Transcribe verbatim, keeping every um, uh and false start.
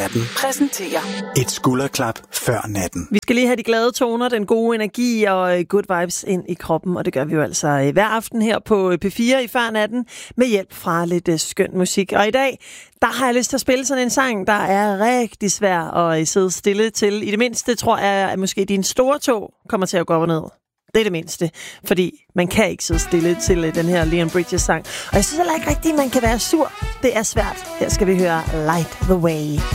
præsenterer et skulderklap før natten. Vi skal lige have de glade toner, den gode energi og good vibes ind i kroppen, og det gør vi jo altså hver aften her på P fire i Før Natten med hjælp fra lidt skøn musik. Og i dag, der har jeg lyst til at spille sådan en sang, der er rigtig svær at sidde stille til. I det mindste tror jeg, at måske din store tog kommer til at gå op og ned. Det er det mindste, fordi man kan ikke sidde stille til den her Leon Bridges sang. Og jeg synes heller ikke rigtigt, at man kan være sur. Det er svært. Her skal vi høre Light the Way.